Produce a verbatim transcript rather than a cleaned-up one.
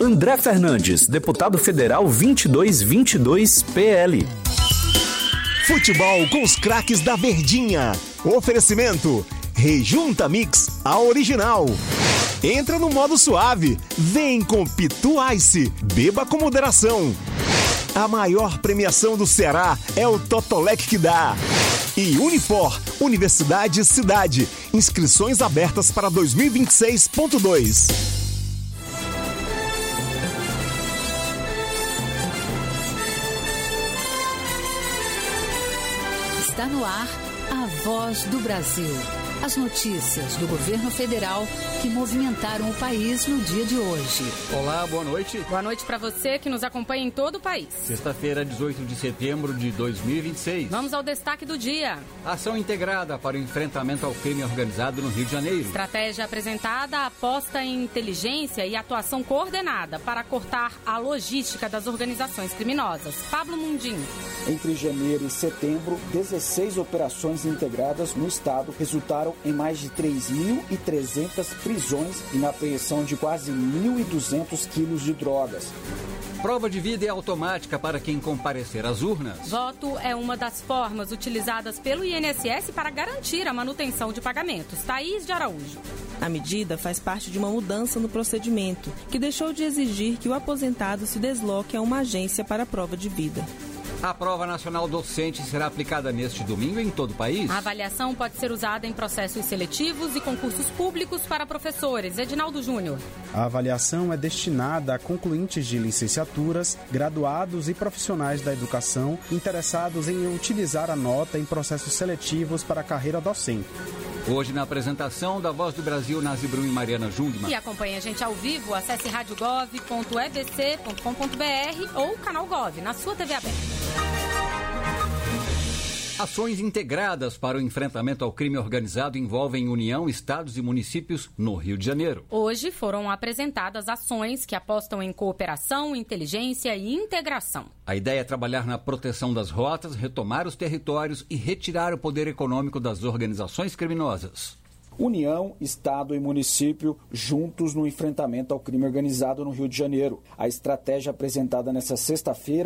André Fernandes, deputado federal vinte e dois vinte e dois P L. Futebol com os craques da Verdinha. Oferecimento Rejunta Mix, a original. Entra no modo suave. Vem com Pitu Ice. Beba com moderação. A maior premiação do Ceará é o Totolec que dá. E Unifor, Universidade Cidade. Inscrições abertas para dois mil e vinte e seis ponto dois. Está no ar a Voz do Brasil. As notícias do governo federal que movimentaram o país no dia de hoje. Olá, boa noite. Boa noite para você que nos acompanha em todo o país. Sexta-feira, dezoito de setembro de dois mil e vinte e seis. Vamos ao destaque do dia. Ação integrada para o enfrentamento ao crime organizado no Rio de Janeiro. Estratégia apresentada aposta em inteligência e atuação coordenada para cortar a logística das organizações criminosas. Pablo Mundinho. Entre janeiro e setembro, dezesseis operações integradas no estado resultaram em mais de três mil e trezentas prisões e na apreensão de quase mil e duzentos quilos de drogas. Prova de vida é automática para quem comparecer às urnas. Voto é uma das formas utilizadas pelo I N S S para garantir a manutenção de pagamentos. Thaís de Araújo. A medida faz parte de uma mudança no procedimento, que deixou de exigir que o aposentado se desloque a uma agência para a prova de vida. A prova nacional docente será aplicada neste domingo em todo o país. A avaliação pode ser usada em processos seletivos e concursos públicos para professores. Edinaldo Júnior. A avaliação é destinada a concluintes de licenciaturas, graduados e profissionais da educação interessados em utilizar a nota em processos seletivos para a carreira docente. Hoje, na apresentação da Voz do Brasil, Nazi Brum e Mariana Jungmann. E acompanhe a gente ao vivo, acesse rádio gov ponto e b c ponto com ponto b r ou canal Gov, na sua T V aberta. Ações integradas para o enfrentamento ao crime organizado envolvem União, estados e municípios no Rio de Janeiro. Hoje foram apresentadas ações que apostam em cooperação, inteligência e integração. A ideia é trabalhar na proteção das rotas, retomar os territórios e retirar o poder econômico das organizações criminosas. União, Estado e município juntos no enfrentamento ao crime organizado no Rio de Janeiro. A estratégia apresentada nesta sexta-feira